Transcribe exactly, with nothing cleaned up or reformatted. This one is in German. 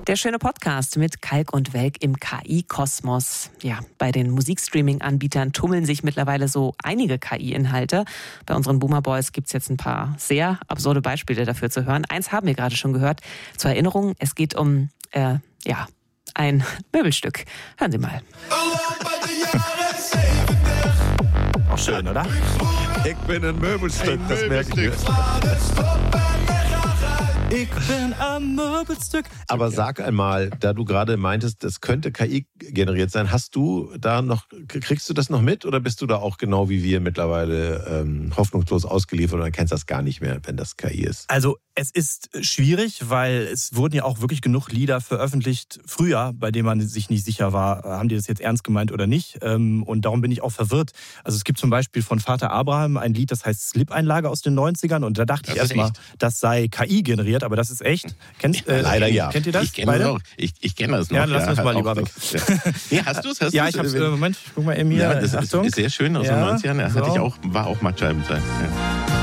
Der schöne Podcast mit Kalk und Welk im K I-Kosmos. Ja, bei den Musikstreaming-Anbietern tummeln sich mittlerweile so einige K I-Inhalte. Bei unseren Boomer Boys gibt es jetzt ein paar sehr absurde Beispiele dafür zu hören. Eins haben wir gerade schon gehört. Zur Erinnerung, es geht um, äh, ja, ein Möbelstück. Hören Sie mal. Auch schön, oder? Ich bin ein Möbelstück, ein das merke ich. Ich bin ein Möbelstück. Aber sag einmal, da du gerade meintest, das könnte K I generiert sein, hast du da noch, kriegst du das noch mit oder bist du da auch genau wie wir mittlerweile ähm, hoffnungslos ausgeliefert und erkennst das gar nicht mehr, wenn das K I ist? Also es ist schwierig, weil es wurden ja auch wirklich genug Lieder veröffentlicht früher, bei denen man sich nicht sicher war, haben die das jetzt ernst gemeint oder nicht. Und darum bin ich auch verwirrt. Also es gibt zum Beispiel von Vater Abraham ein Lied, das heißt Slip-Einlage aus den neunzigern und da dachte das ich erstmal, das sei K I generiert, aber das ist echt. Kennst, äh, Leider ja. Kennt ihr das? Ich kenne das auch. Ich, ich kenne das noch. Ja, lass ja, uns mal halt lieber weg. Ja, hast du es? Ja, ich hab's, äh, Moment, ich guck mal eben hier. Ja, das Achtung. ist sehr schön aus ja, den neunzigern. so. Hatte ich auch, war auch Mattscheiben sein. Ja.